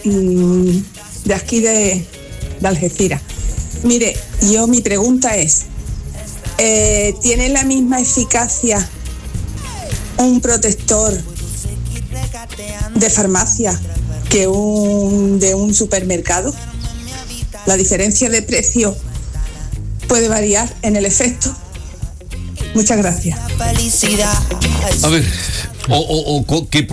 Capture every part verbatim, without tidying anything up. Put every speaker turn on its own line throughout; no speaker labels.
mmm, de aquí de, de Algeciras. Mire, yo mi pregunta es, eh, ¿tiene la misma eficacia un protector de farmacia que un de un supermercado? ¿La diferencia de precio puede variar en el efecto? Muchas gracias.
A ver, o, o, o ¿qué,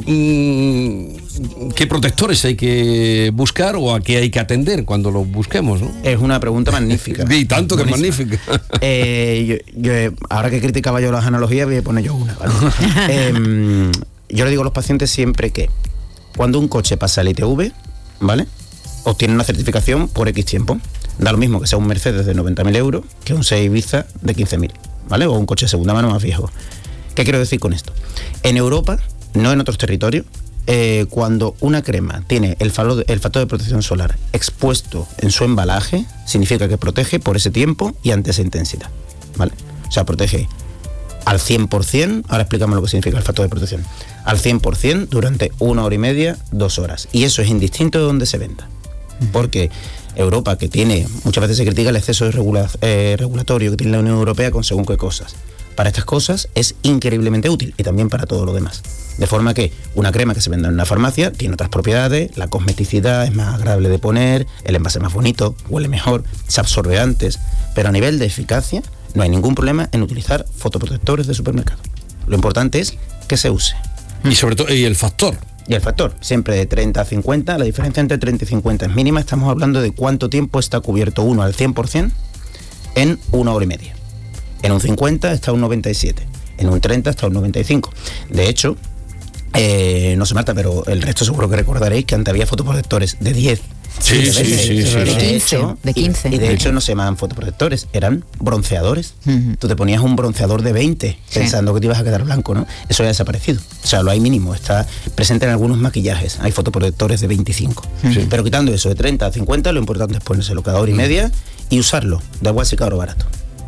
mmm, ¿qué protectores hay que buscar o a qué hay que atender cuando los busquemos, ¿no?
Es una pregunta magnífica.
Y tanto que magnífica.
Eh, yo, yo, ahora que criticaba yo las analogías, voy a poner yo una, ¿vale? eh, yo le digo a los pacientes siempre que cuando un coche pasa el I T V, ¿vale?, obtiene una certificación por X tiempo. Da lo mismo que sea un Mercedes de noventa mil euros que un Seat Ibiza de quince mil, ¿vale? O un coche de segunda mano más viejo. ¿Qué quiero decir con esto? En Europa, no en otros territorios, eh, cuando una crema tiene el, falo, el factor de protección solar expuesto en su embalaje, significa que protege por ese tiempo y ante esa intensidad, ¿vale? O sea, protege al cien por ciento, ahora explícame lo que significa el factor de protección, al cien por ciento durante una hora y media, dos horas. Y eso es indistinto de donde se venda. Porque Europa, que tiene, muchas veces se critica el exceso de regula, eh, regulatorio que tiene la Unión Europea con según qué cosas. Para estas cosas es increíblemente útil y también para todo lo demás. De forma que una crema que se venda en una farmacia tiene otras propiedades, la cosmeticidad es más agradable de poner, el envase es más bonito, huele mejor, se absorbe antes, pero a nivel de eficacia no hay ningún problema en utilizar fotoprotectores de supermercado. Lo importante es que se use.
Y sobre todo, y el factor.
Y el factor, siempre de treinta a cincuenta, la diferencia entre treinta y cincuenta es mínima, estamos hablando de cuánto tiempo está cubierto uno al cien por ciento en una hora y media. En un cincuenta está un noventa y siete, en un treinta está un noventa y cinco. De hecho, eh, no se mata, pero el resto seguro que recordaréis que antes había fotoprotectores de diez.
Sí, sí, sí, sí, sí.
De quince,
hecho,
de quince.
Y, y de hecho no se llamaban fotoprotectores, eran bronceadores. Uh-huh. Tú te ponías un bronceador de veinte pensando sí. que te ibas a quedar blanco, ¿no? Eso ya ha desaparecido. O sea, lo hay mínimo, está presente en algunos maquillajes. Hay fotoprotectores de veinticinco. Uh-huh. Pero quitando eso de treinta a cincuenta, lo importante es ponérselo cada hora y media y usarlo, da igual si caro o barato.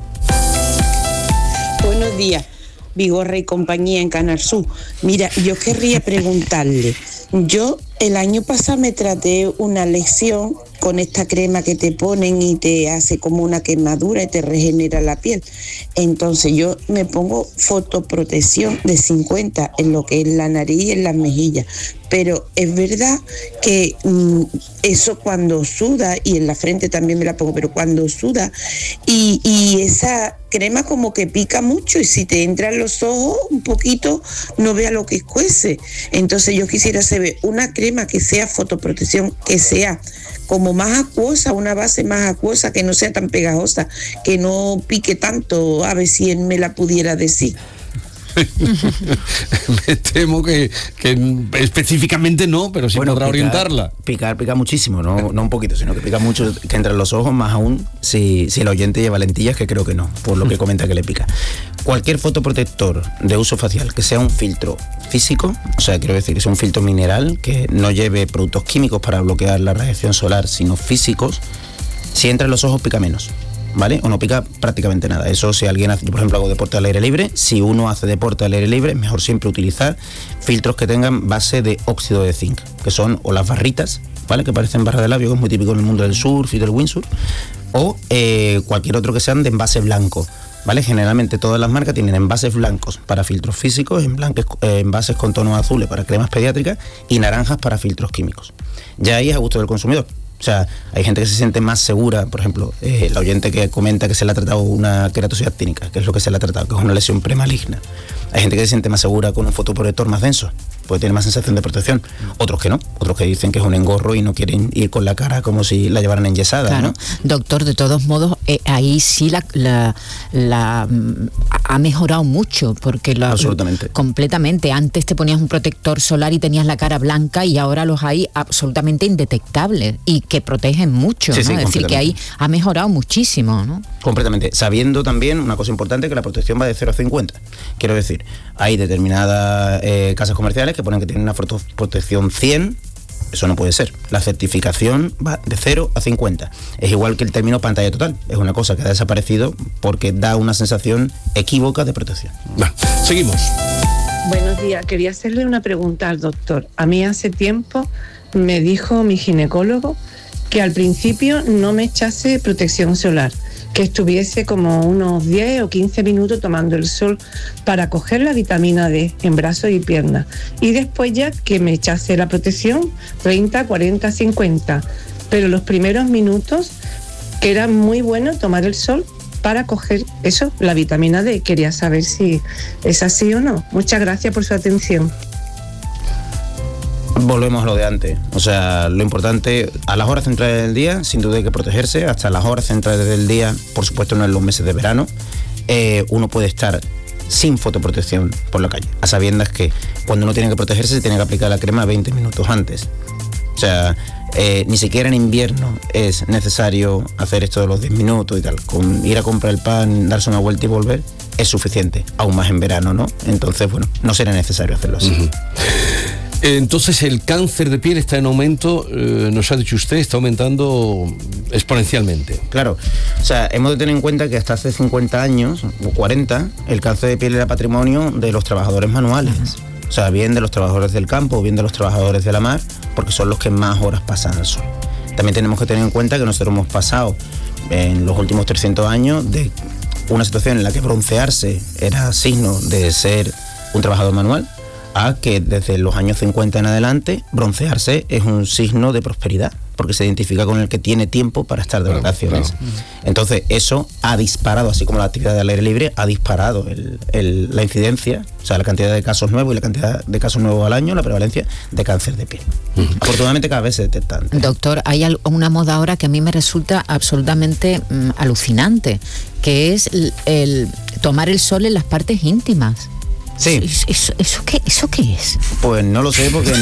Buenos días, Vigorra y compañía en Canal Sur. Mira, yo querría preguntarle, yo el año pasado me traté una lesión con esta crema que te ponen y te hace como una quemadura y te regenera la piel. Entonces yo me pongo fotoprotección de cincuenta en lo que es la nariz y en las mejillas. Pero es verdad que mmm, eso cuando suda, y en la frente también me la pongo, pero cuando suda, y, y esa crema como que pica mucho, y si te entran los ojos un poquito, no vea lo que escuece. Entonces yo quisiera saber una crema que sea fotoprotección, que sea como más acuosa, una base más acuosa, que no sea tan pegajosa, que no pique tanto, a ver si él me la pudiera decir.
Me temo que, que específicamente no, pero sí bueno, podrá picar, orientarla.
Picar, pica muchísimo, no, no un poquito, sino que pica mucho, que entra en los ojos, más aún si, si el oyente lleva lentillas, que creo que no, por lo que comenta que le pica. Cualquier fotoprotector de uso facial que sea un filtro físico, o sea, quiero decir que sea un filtro mineral, que no lleve productos químicos para bloquear la radiación solar, sino físicos, si entra en los ojos pica menos, ¿vale? O no pica prácticamente nada. Eso si alguien hace, yo por ejemplo hago deporte al aire libre, si uno hace deporte al aire libre, es mejor siempre utilizar filtros que tengan base de óxido de zinc, que son o las barritas, ¿vale?, que parecen barras de labio, que es muy típico en el mundo del surf y del windsurf, o eh, cualquier otro que sean de envase blanco, ¿vale? Generalmente todas las marcas tienen envases blancos para filtros físicos, en blancos, eh, envases con tonos azules para cremas pediátricas y naranjas para filtros químicos. Ya ahí es a gusto del consumidor. O sea, hay gente que se siente más segura, por ejemplo, eh, la oyente que comenta que se le ha tratado una queratosis actínica, que es lo que se le ha tratado, que es una lesión premaligna. Hay gente que se siente más segura con un fotoprotector más denso, puede tener más sensación de protección. Otros que no, otros que dicen que es un engorro y no quieren ir con la cara como si la llevaran enyesada,
claro,
¿no?
Doctor, de todos modos, eh, ahí sí la, la, la ha mejorado mucho, porque lo,
absolutamente.
Completamente. Antes te ponías un protector solar y tenías la cara blanca, y ahora los hay absolutamente indetectables y que protegen mucho,
sí,
¿no?
Sí,
es decir, que ahí ha mejorado muchísimo, ¿no?
Completamente. Sabiendo también una cosa importante, que la protección va de cero a cincuenta. Quiero decir, hay determinadas eh, casas comerciales que ponen que tienen una protección cien, eso no puede ser. La certificación va de cero a cincuenta. Es igual que el término pantalla total. Es una cosa que ha desaparecido porque da una sensación equívoca de protección.
Bueno, seguimos.
Buenos días. Quería hacerle una pregunta al doctor. A mí hace tiempo me dijo mi ginecólogo que al principio no me echase protección solar, que estuviese como unos diez o quince minutos tomando el sol para coger la vitamina D en brazos y piernas, y después ya que me echase la protección treinta, cuarenta, cincuenta, pero los primeros minutos que era muy bueno tomar el sol para coger eso, la vitamina D. Quería saber si es así o no. Muchas gracias por su atención.
Volvemos a lo de antes, o sea, lo importante, a las horas centrales del día, sin duda hay que protegerse, hasta las horas centrales del día, por supuesto no en los meses de verano, eh, uno puede estar sin fotoprotección por la calle, a sabiendas que cuando uno tiene que protegerse se tiene que aplicar la crema veinte minutos antes. O sea, eh, ni siquiera en invierno es necesario hacer esto de los diez minutos y tal, con ir a comprar el pan, darse una vuelta y volver, es suficiente, aún más en verano, ¿no? Entonces, bueno, no será necesario hacerlo así.
Uh-huh. Entonces el cáncer de piel está en aumento, eh, nos ha dicho usted, está aumentando exponencialmente.
Claro, o sea, hemos de tener en cuenta que hasta hace cincuenta años o cuarenta, el cáncer de piel era patrimonio de los trabajadores manuales. O sea, bien de los trabajadores del campo, bien de los trabajadores de la mar, porque son los que más horas pasan al sol. También tenemos que tener en cuenta que nosotros hemos pasado en los últimos trescientos años de una situación en la que broncearse era signo de ser un trabajador manual, a que desde los años cincuenta en adelante broncearse es un signo de prosperidad, porque se identifica con el que tiene tiempo para estar de claro, vacaciones. Claro. Entonces eso ha disparado, así como la actividad al aire libre, ha disparado el, el, la incidencia, o sea, la cantidad de casos nuevos y la cantidad de casos nuevos al año, la prevalencia de cáncer de piel. Uh-huh. Afortunadamente cada vez se detectan.
Doctor, hay una moda ahora que a mí me resulta absolutamente mm, alucinante, que es el, el tomar el sol en las partes íntimas.
Sí.
¿Eso, eso, eso, qué, ¿Eso qué es?
Pues no lo sé, porque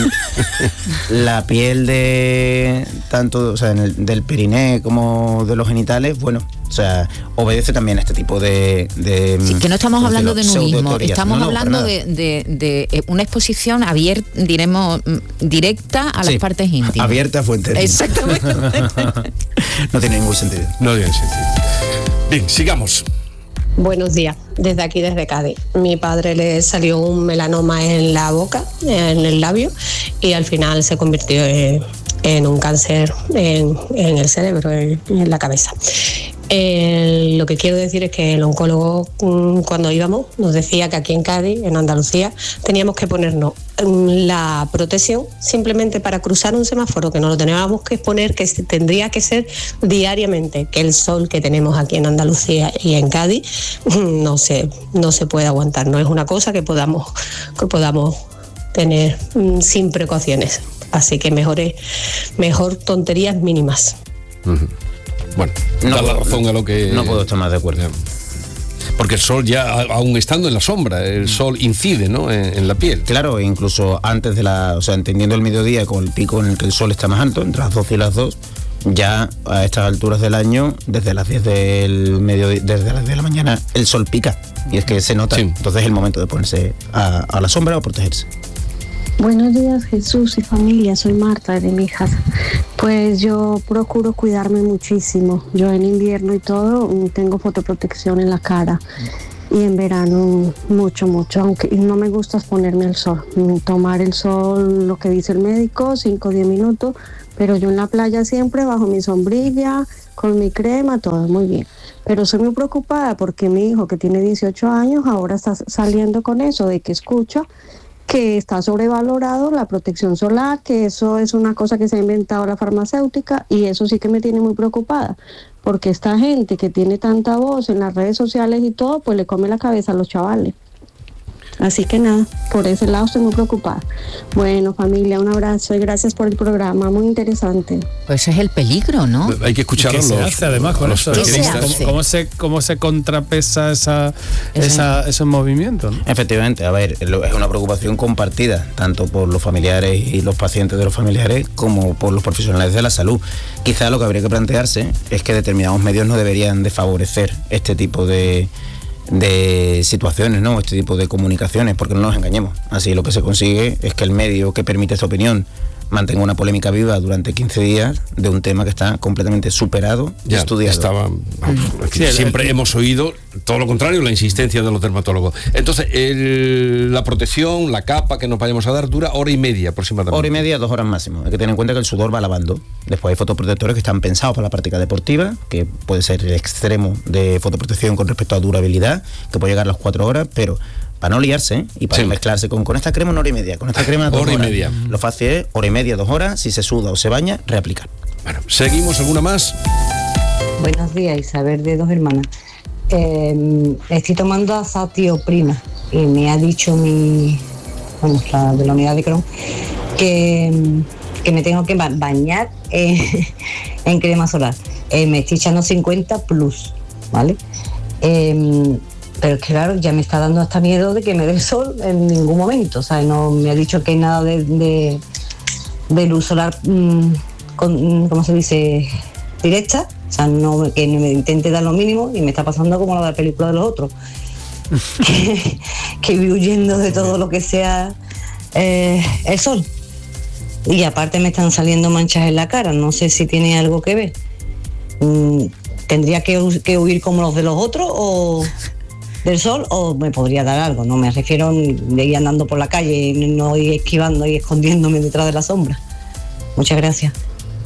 la piel de tanto, o sea, en el, del periné como de los genitales, bueno, o sea, obedece también a este tipo de... de
sí, que no estamos hablando de nudismo,
teorías.
estamos
no, no,
hablando de, de, de una exposición abierta, diremos, directa a las sí, partes íntimas.
Abierta a fuentes.
Exactamente.
No tiene ningún sentido.
No tiene sentido. Bien, sigamos.
Buenos días, desde aquí, desde Cádiz. Mi padre le salió un melanoma en la boca, en el labio, y al final se convirtió en, en un cáncer en, en el cerebro, en, en la cabeza. Eh, lo que quiero decir es que el oncólogo, cuando íbamos, nos decía que aquí en Cádiz, en Andalucía, teníamos que ponernos la protección simplemente para cruzar un semáforo, que no lo teníamos que poner, que tendría que ser diariamente, que el sol que tenemos aquí en Andalucía y en Cádiz no se, no se puede aguantar, no es una cosa que podamos, que podamos tener sin precauciones, así que mejor, mejor tonterías mínimas.
Uh-huh. Bueno,
no
da
puedo,
la razón a lo que...
No puedo estar más de acuerdo.
Porque el sol ya, aún estando en la sombra, el sol incide, ¿no?, en, en la piel.
Claro, incluso antes de la... O sea, entendiendo el mediodía con el pico en el que el sol está más alto, entre las doce y las dos, ya a estas alturas del año, desde las diez del mediodía, desde las diez de la mañana, el sol pica. Y es que se nota. Sí. Entonces es el momento de ponerse a, a la sombra o protegerse.
Buenos días, Jesús y familia, soy Marta de Mijas. Pues yo procuro cuidarme muchísimo. Yo en invierno y todo tengo fotoprotección en la cara, y en verano mucho, mucho, aunque no me gusta exponerme al sol. Tomar el sol, lo que dice el médico, cinco o diez minutos, pero yo en la playa siempre bajo mi sombrilla, con mi crema, todo muy bien. Pero soy muy preocupada porque mi hijo, que tiene dieciocho años, ahora está saliendo con eso de que escucha que está sobrevalorado la protección solar, que eso es una cosa que se ha inventado la farmacéutica, y eso sí que me tiene muy preocupada, porque esta gente que tiene tanta voz en las redes sociales y todo, pues le come la cabeza a los chavales. Así que nada, por ese lado estoy muy preocupada. Bueno, familia, un abrazo y gracias por el programa, muy interesante.
Pues ese es el peligro, ¿no?
Hay que escuchar los...
¿Qué se hace además con eso?
¿Qué se hace?
¿Cómo, cómo, se, ¿Cómo se contrapesa esa, esa, esos movimientos, ¿no?
Efectivamente, a ver, es una preocupación compartida, tanto por los familiares y los pacientes de los familiares, como por los profesionales de la salud. Quizá lo que habría que plantearse es que determinados medios no deberían de favorecer este tipo de... de situaciones, ¿no? Este tipo de comunicaciones, porque no nos engañemos. Así lo que se consigue es que el medio que permite esta opinión mantenga una polémica viva durante quince días de un tema que está completamente superado y
Ya,
estudiado.
Estaba, sí, siempre hemos oído todo lo contrario, la insistencia de los dermatólogos. Entonces, el- la protección, la capa que nos vayamos a dar dura hora y media aproximadamente.
Hora y media, dos horas máximo. Hay que tener en cuenta que el sudor va lavando. Después hay fotoprotectores que están pensados para la práctica deportiva, que puede ser el extremo de fotoprotección con respecto a durabilidad, que puede llegar a las cuatro horas, pero para no liarse, ¿eh? Y para
Sí.
no mezclarse con, con esta crema una hora y media, con esta crema dos
Hora y
horas.
media.
Lo fácil es hora y media, dos horas, si se suda o se baña, reaplicar.
Bueno, seguimos, ¿alguna más?
Buenos días, Isabel de Dos Hermanas. Eh, estoy tomando azatioprina y me ha dicho mi, bueno, la de la unidad de Crohn, que, que me tengo que ba- bañar eh, en crema solar. Eh, me estoy echando cincuenta plus, ¿vale? Eh, pero es que claro, ya me está dando hasta miedo de que me dé el sol en ningún momento. O sea, no me ha dicho que hay nada de, de, de luz solar, mmm, con, ¿cómo se dice? Directa. O sea, no, que me intente dar lo mínimo y me está pasando como la película de los otros. que, que voy huyendo de todo lo que sea eh, el sol. Y aparte me están saliendo manchas en la cara. No sé si tiene algo que ver. Mm, ¿Tendría que, hu- que huir como los de los otros o del sol o me podría dar algo? No me refiero de ir andando por la calle y no ir esquivando y escondiéndome detrás de la sombra. Muchas gracias.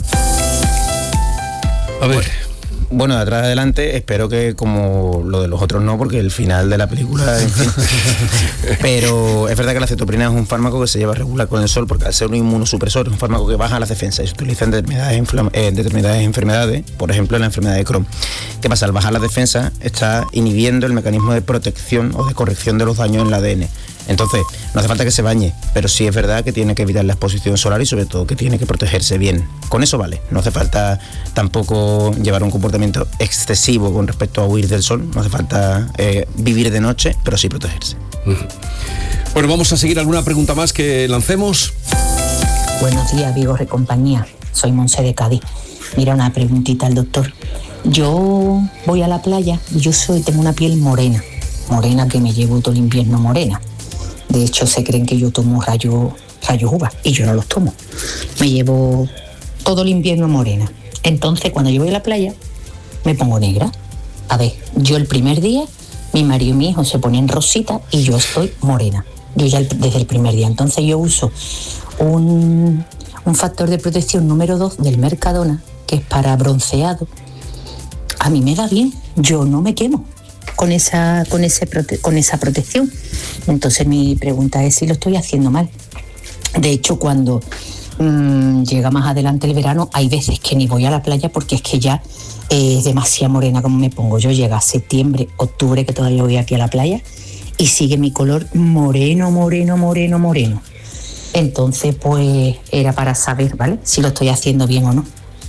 A ver.
Bueno, de atrás adelante, espero que como lo de los otros no, porque el final de la película, en fin. Pero es verdad que la acetoprina es un fármaco que se lleva regular con el sol, porque al ser un inmunosupresor es un fármaco que baja las defensas y se utiliza en determinadas, inflam- eh, en determinadas enfermedades, por ejemplo en la enfermedad de Crohn. ¿Qué pasa? Al bajar las defensas está inhibiendo el mecanismo de protección o de corrección de los daños en el A D N. Entonces, no hace falta que se bañe, pero sí es verdad que tiene que evitar la exposición solar y sobre todo que tiene que protegerse bien. Con eso vale, no hace falta tampoco llevar un comportamiento excesivo con respecto a huir del sol, no hace falta eh, vivir de noche, pero sí protegerse.
Bueno, vamos a seguir alguna pregunta más que lancemos.
Buenos días, Vigor de compañía. Soy Monse de Cádiz. Mira, una preguntita al doctor. Yo voy a la playa y yo soy, tengo una piel morena, morena que me llevo todo el invierno morena. De hecho, se creen que yo tomo rayos rayo uva y yo no los tomo. Me llevo todo el invierno morena. Entonces, cuando yo voy a la playa, me pongo negra. A ver, yo el primer día, mi marido y mi hijo se ponen rosita y yo estoy morena. Yo ya el- desde el primer día. Entonces yo uso un, un factor de protección número dos del Mercadona, que es para bronceado. A mí me da bien, yo no me quemo con esa, con ese prote- con esa protección. Entonces mi pregunta es si lo estoy haciendo mal. De hecho, cuando mmm, llega más adelante el verano, hay veces que ni voy a la playa porque es que ya eh, es demasiado morena como me pongo. Yo llega septiembre, octubre, que todavía voy aquí a la playa, y sigue mi color moreno, moreno, moreno, moreno. Entonces, pues era para saber, ¿vale?, si lo estoy haciendo bien o no.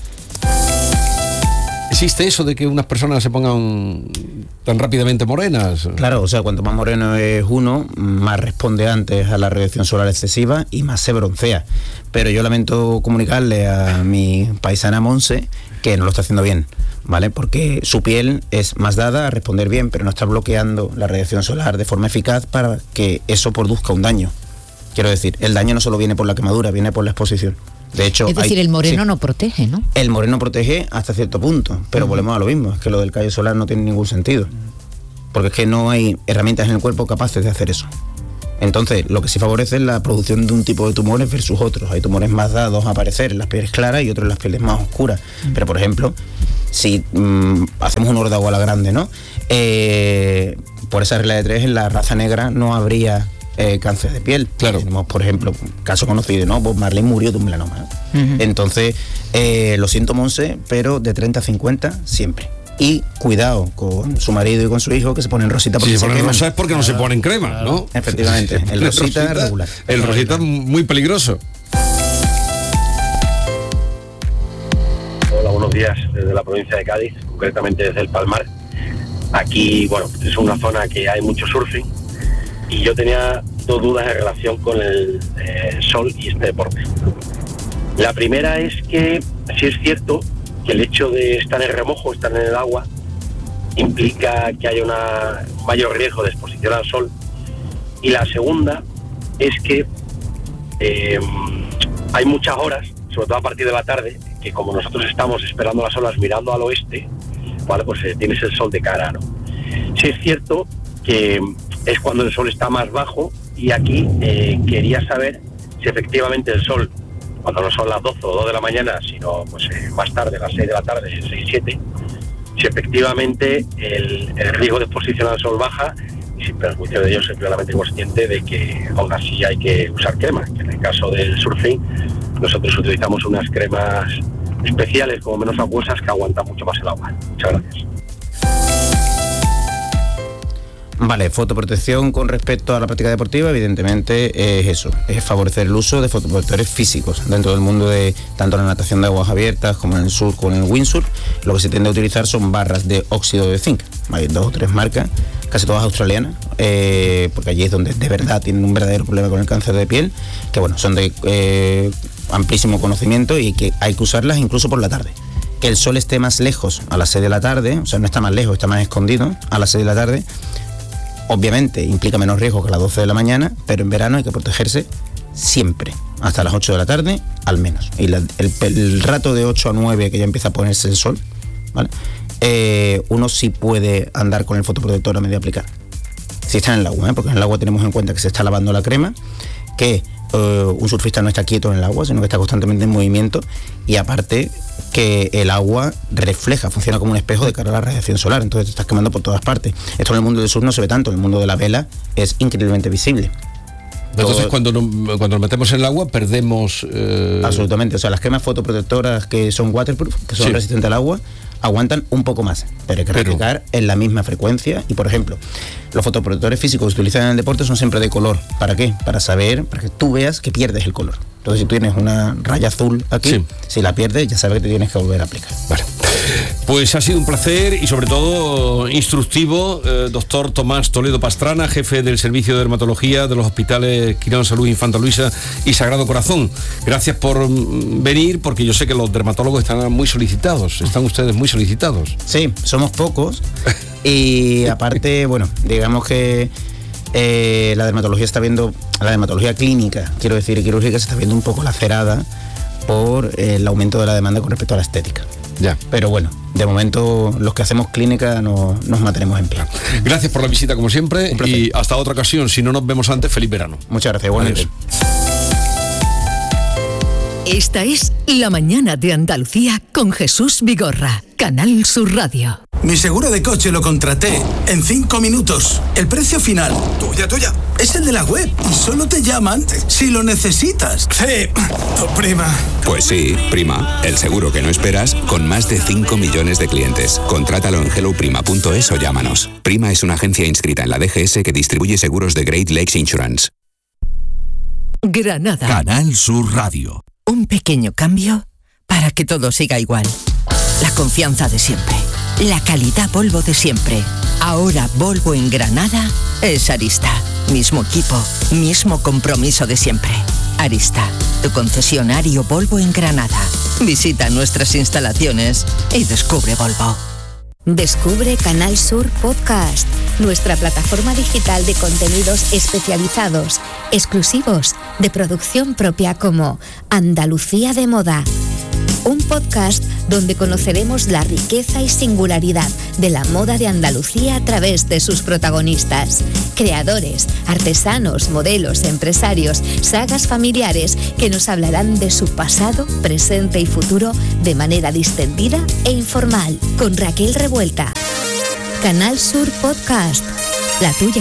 ¿Existe eso de que unas personas se pongan tan rápidamente morenas?
Claro, o sea, cuanto más moreno es uno, más responde antes a la radiación solar excesiva y más se broncea. Pero yo lamento comunicarle a mi paisana Monse que no lo está haciendo bien, ¿vale? Porque su piel es más dada a responder bien, pero no está bloqueando la radiación solar de forma eficaz para que eso produzca un daño. Quiero decir, el daño no solo viene por la quemadura, viene por la exposición. De hecho,
Es decir,
hay-
el moreno
sí.
no protege, ¿no?
El moreno protege hasta cierto punto, pero
Ujú.
volvemos a lo mismo, es que lo del callo solar no tiene ningún sentido, porque es que no hay herramientas en el cuerpo capaces de hacer eso. Entonces, lo que sí favorece es la producción de un tipo de tumores versus otros. Hay tumores más dados a aparecer en las pieles claras y otros en las pieles más oscuras. Pero, por ejemplo, si mmm, hacemos un órdago a la grande, ¿no? Eh, por esa regla de tres, en la raza negra no habría eh, cáncer de piel. Claro. Tenemos, por ejemplo, un caso conocido, ¿no? Bob Marley murió de un melanoma, ¿no?
Ujú.
Entonces, eh, lo siento, Monse, pero de treinta a cincuenta siempre. Y cuidado con su marido y con su hijo que se ponen rosita porque
Si se ponen
queman.
rosa es porque no se ponen crema, ¿no?
Efectivamente, el rosita regular.
El rosita es muy peligroso.
Hola, buenos días desde la provincia de Cádiz, concretamente desde el Palmar. Aquí, bueno, es una zona que hay mucho surfing y yo tenía dos dudas en relación con el eh, sol y este deporte. La primera es que sí es cierto que el hecho de estar en remojo, estar en el agua, implica que haya una, un mayor riesgo de exposición al sol. Y la segunda es que eh, hay muchas horas, sobre todo a partir de la tarde, que como nosotros estamos esperando las olas mirando al oeste, ¿vale? Pues eh, tienes el sol de cara, ¿no? Sí es cierto que es cuando el sol está más bajo, y aquí eh, quería saber si efectivamente el sol, cuando no son las doce o dos de la mañana, sino pues eh, más tarde, las seis de la tarde, seis, siete, si efectivamente el, el riesgo de exposición al sol baja, y sin perjuicio de ello soy claramente consciente de que aún así hay que usar crema, que en el caso del surfing nosotros utilizamos unas cremas especiales como menos acuosas que aguantan mucho más el agua. Muchas gracias.
Vale, fotoprotección con respecto a la práctica deportiva, evidentemente es eso, es favorecer el uso de fotoprotectores físicos dentro del mundo de tanto la natación de aguas abiertas como en el surf, como en el windsurf. Lo que se tiende a utilizar son barras de óxido de zinc. Hay dos o tres marcas, casi todas australianas, eh, porque allí es donde de verdad tienen un verdadero problema con el cáncer de piel, que bueno, son de eh, amplísimo conocimiento y que hay que usarlas incluso por la tarde. Que el sol esté más lejos a las seis de la tarde, o sea, no está más lejos, está más escondido a las seis de la tarde, obviamente implica menos riesgo que a las doce de la mañana, pero en verano hay que protegerse siempre, hasta las ocho de la tarde al menos. Y la, el, el rato de ocho a nueve que ya empieza a ponerse el sol, ¿vale? Eh, uno sí puede andar con el fotoprotector a medio aplicar. Si está en el agua, ¿eh? Porque en el agua tenemos en cuenta que se está lavando la crema, que uh, un surfista no está quieto en el agua, sino que está constantemente en movimiento, y aparte que el agua refleja, funciona como un espejo de cara a la radiación solar, entonces te estás quemando por todas partes. Esto en el mundo del surf no se ve tanto, en el mundo de la vela es increíblemente visible.
Entonces Todo... cuando, nos, cuando nos metemos en el agua perdemos... Eh...
Absolutamente, o sea, las cremas fotoprotectoras que son waterproof, que son sí. resistentes al agua, aguantan un poco más, pero hay que replicar pero... en la misma frecuencia. Y por ejemplo, los fotoprotectores físicos que se utilizan en el deporte son siempre de color. ¿Para qué? Para saber, para que tú veas que pierdes el color. Entonces, si tú tienes una raya azul aquí, sí. si la pierdes, ya sabes que te tienes que volver a aplicar.
Vale. Pues ha sido un placer y sobre todo instructivo, eh, doctor Tomás Toledo Pastrana, jefe del Servicio de Dermatología de los hospitales Quirón Salud Infanta Luisa y Sagrado Corazón. Gracias por venir, porque yo sé que los dermatólogos están muy solicitados, están ustedes muy solicitados.
Sí, somos pocos y aparte, bueno, digamos que eh, la dermatología está viendo, la dermatología clínica, quiero decir, quirúrgica, se está viendo un poco lacerada por eh, el aumento de la demanda con respecto a la estética.
Ya.
Pero bueno, de momento los que hacemos clínica no, nos mantenemos en pie.
Gracias por la visita como siempre y hasta otra ocasión. Si no nos vemos antes, feliz verano.
Muchas gracias, igualmente.
Esta es La Mañana de Andalucía con Jesús Vigorra, Canal Sur Radio.
Mi seguro de coche lo contraté en cinco minutos. El precio final, tuya, tuya, es el de la web y solo te llaman si lo necesitas. Sí, tu prima.
Pues sí, prima, el seguro que no esperas con más de cinco millones de clientes. Contrátalo en hello prima punto es o llámanos. Prima es una agencia inscrita en la D G S que distribuye seguros de Great Lakes Insurance.
Granada.
Canal Sur Radio.
Un pequeño cambio para que todo siga igual. La confianza de siempre. La calidad Volvo de siempre. Ahora Volvo en Granada es Arista. Mismo equipo, mismo compromiso de siempre. Arista, tu concesionario Volvo en Granada. Visita nuestras instalaciones y descubre Volvo.
Descubre Canal Sur Podcast, nuestra plataforma digital de contenidos especializados, exclusivos, de producción propia como Andalucía de Moda. Un podcast donde conoceremos la riqueza y singularidad de la moda de Andalucía a través de sus protagonistas, creadores, artesanos, modelos, empresarios, sagas familiares que nos hablarán de su pasado, presente y futuro de manera distendida e informal, con Raquel Revuelta. Canal Sur Podcast, la tuya.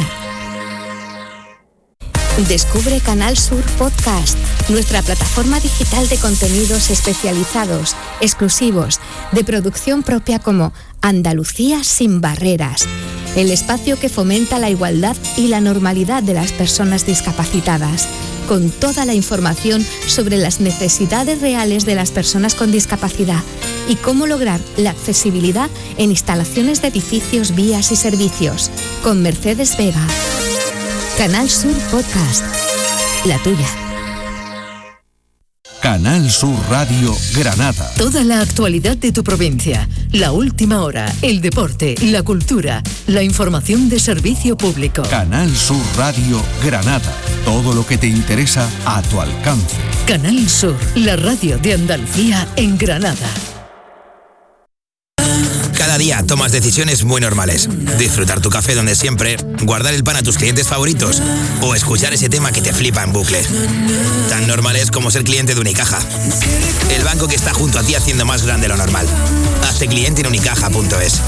Descubre Canal Sur Podcast, nuestra plataforma digital de contenidos especializados, exclusivos, de producción propia como Andalucía sin barreras, el espacio que fomenta la igualdad y la normalidad de las personas discapacitadas, con toda la información sobre las necesidades reales de las personas con discapacidad y cómo lograr la accesibilidad en instalaciones de edificios, vías y servicios, con Mercedes Vega. Canal Sur Podcast, la tuya.
Canal Sur Radio Granada.
Toda la actualidad de tu provincia, la última hora, el deporte, la cultura, la información de servicio público.
Canal Sur Radio Granada. Todo lo que te interesa a tu alcance.
Canal Sur, la radio de Andalucía en Granada.
Cada día tomas decisiones muy normales. Disfrutar tu café donde siempre, guardar el pan a tus clientes favoritos o escuchar ese tema que te flipa en bucle. Tan normales como ser cliente de Unicaja. El banco que está junto a ti haciendo más grande lo normal. Hazte cliente en unicaja punto es.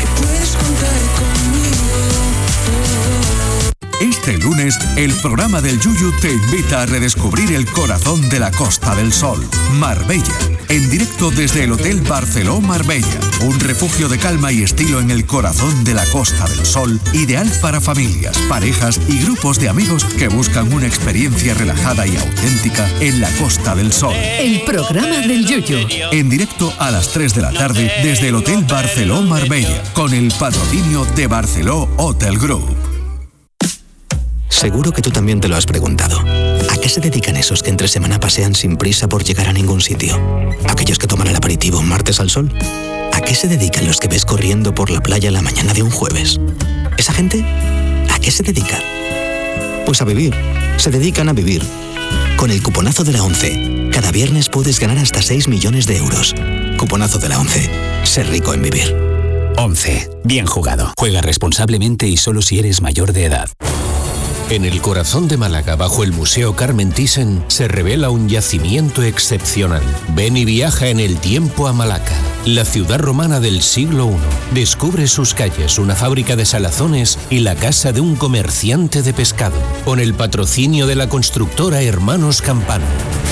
Este lunes, el programa del Yuyu te invita a redescubrir el corazón de la Costa del Sol, Marbella, en directo desde el Hotel Barceló Marbella, un refugio de calma y estilo en el corazón de la Costa del Sol, ideal para familias, parejas y grupos de amigos que buscan una experiencia relajada y auténtica en la Costa del Sol.
El programa del Yuyu.
En directo a las tres de la tarde desde el Hotel Barceló Marbella, con el patrocinio de Barceló Hotel Group.
Seguro que tú también te lo has preguntado. ¿A qué se dedican esos que entre semana pasean sin prisa por llegar a ningún sitio? ¿Aquellos que toman el aperitivo un martes al sol? ¿A qué se dedican los que ves corriendo por la playa la mañana de un jueves? ¿Esa gente? ¿A qué se dedica? Pues a vivir. Se dedican a vivir. Con el cuponazo de la ONCE, cada viernes puedes ganar hasta seis millones de euros. Cuponazo de la ONCE. Ser rico en vivir.
ONCE. Bien jugado. Juega responsablemente y solo si eres mayor de edad. En el corazón de Málaga, bajo el Museo Carmen Thyssen, se revela un yacimiento excepcional. Ven y viaja en el tiempo a Malaca, la ciudad romana del siglo primero. Descubre sus calles, una fábrica de salazones y la casa de un comerciante de pescado, con el patrocinio de la constructora Hermanos Campana.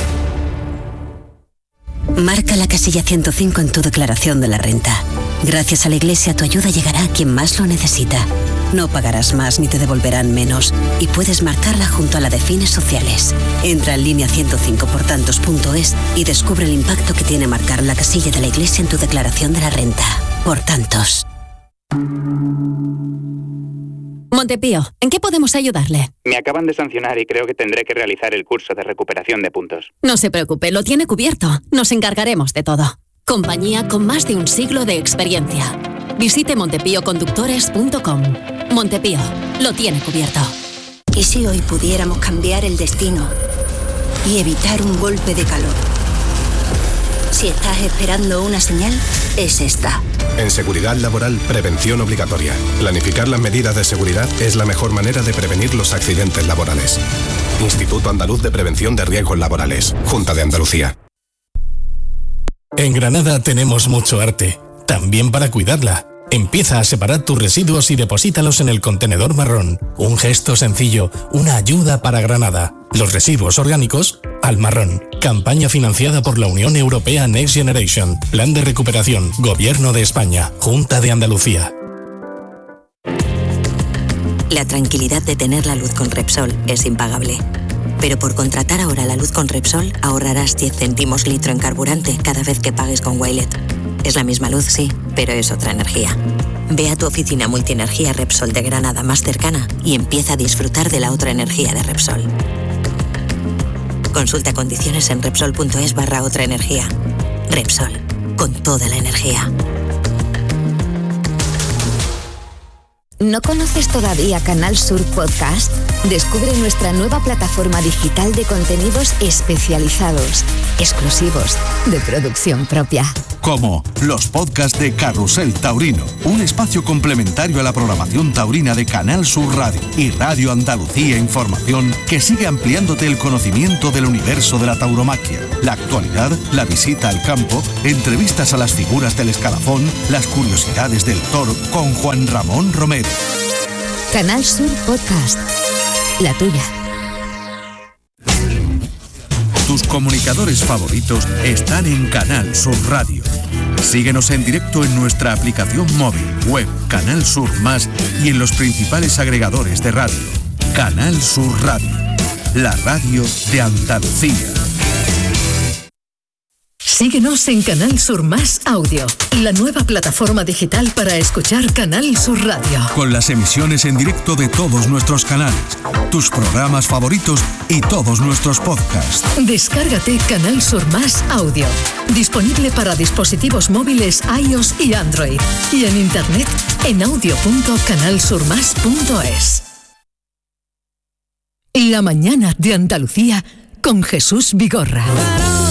Marca la casilla ciento cinco en tu declaración de la renta. Gracias a la Iglesia, tu ayuda llegará a quien más lo necesita. No pagarás más ni te devolverán menos. Y puedes marcarla junto a la de fines sociales. Entra en línea ciento cinco por tantos punto es y descubre el impacto que tiene marcar la casilla de la Iglesia en tu declaración de la renta. Por tantos.
Montepío, ¿en qué podemos ayudarle?
Me acaban de sancionar y creo que tendré que realizar el curso de recuperación de puntos.
No se preocupe, lo tiene cubierto. Nos encargaremos de todo. Compañía con más de un siglo de experiencia. Visite montepío conductores punto com. Montepío, lo tiene cubierto.
¿Y si hoy pudiéramos cambiar el destino y evitar un golpe de calor? Si estás esperando una señal, es esta.
En seguridad laboral, prevención obligatoria. Planificar las medidas de seguridad es la mejor manera de prevenir los accidentes laborales. Instituto Andaluz de Prevención de Riesgos Laborales. Junta de Andalucía.
En Granada tenemos mucho arte, también para cuidarla. Empieza a separar tus residuos y deposítalos en el contenedor marrón. Un gesto sencillo, una ayuda para Granada. Los residuos orgánicos al marrón. Campaña financiada por la Unión Europea Next Generation. Plan de recuperación. Gobierno de España. Junta de Andalucía.
La tranquilidad de tener la luz con Repsol es impagable. Pero por contratar ahora la luz con Repsol ahorrarás diez céntimos litro en carburante cada vez que pagues con Wilet. Es la misma luz, sí, pero es otra energía. Ve a tu oficina multienergía Repsol de Granada más cercana y empieza a disfrutar de la otra energía de Repsol. Consulta condiciones en repsol punto es barra otra energía. Repsol, con toda la energía.
¿No conoces todavía Canal Sur Podcast? Descubre nuestra nueva plataforma digital de contenidos especializados, exclusivos, de producción propia.
Como los podcasts de Carrusel Taurino, un espacio complementario a la programación taurina de Canal Sur Radio y Radio Andalucía Información, que sigue ampliándote el conocimiento del universo de la tauromaquia, la actualidad, la visita al campo, entrevistas a las figuras del escalafón, las curiosidades del toro con Juan Ramón Romero.
Canal Sur Podcast, la tuya.
Tus comunicadores favoritos están en Canal Sur Radio. Síguenos en directo en nuestra aplicación móvil, web, Canal Sur Más y en los principales agregadores de radio. Canal Sur Radio, la radio de Andalucía.
Síguenos en Canal Sur Más Audio, la nueva plataforma digital para escuchar Canal Sur Radio.
Con las emisiones en directo de todos nuestros canales, tus programas favoritos y todos nuestros podcasts.
Descárgate Canal Sur Más Audio, disponible para dispositivos móviles iOS y Android, y en internet en audio punto canal sur más punto es. La mañana de Andalucía con Jesús Vigorra.